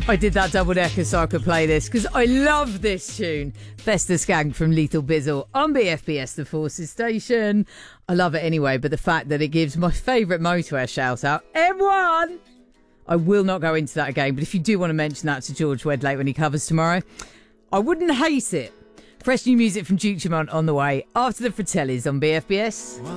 I did that double-decker so I could play this because I love this tune. Festa Skank from Lethal Bizzle on BFBS The Forces Station. I love it anyway, but the fact that it gives my favourite motorway shout-out, M1! I will not go into that again, but if you do want to mention that to George Wedlake when he covers tomorrow, I wouldn't hate it. Fresh new music from Duke Dumont on the way after the Fratellis on BFBS.